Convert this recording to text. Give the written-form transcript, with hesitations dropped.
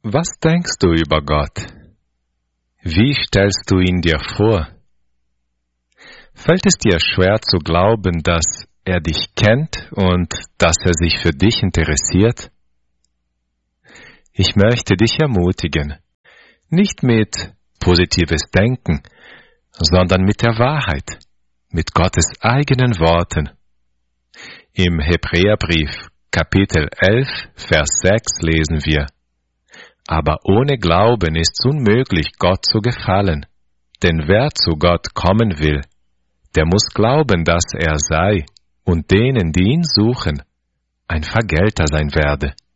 Was denkst du über Gott? Wie stellst du ihn dir vor? Fällt es dir schwer zu glauben, dass er dich kennt und dass er sich für dich interessiert? Ich möchte dich ermutigen, nicht mit positives Denken, sondern mit der Wahrheit, mit Gottes eigenen Worten. Im Hebräerbrief, Kapitel 11, Vers 6 lesen wir: Aber ohne Glauben ist's unmöglich, Gott zu gefallen. Denn wer zu Gott kommen will, der muss glauben, dass er sei und denen, die ihn suchen, ein Vergelter sein werde.